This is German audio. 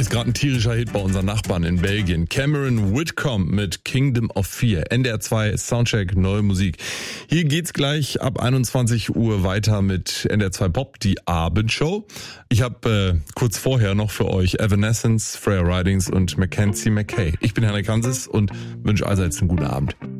Ist gerade ein tierischer Hit bei unseren Nachbarn in Belgien. Cameron Whitcomb mit Kingdom of Fear. NDR 2 Soundcheck, neue Musik. Hier geht's gleich ab 21 Uhr weiter mit NDR 2 Pop, die Abendshow. Ich habe kurz vorher noch für euch Evanescence, Freya Ridings und Mackenzie McKay. Ich bin Henrik Hanses und wünsche allseits einen guten Abend.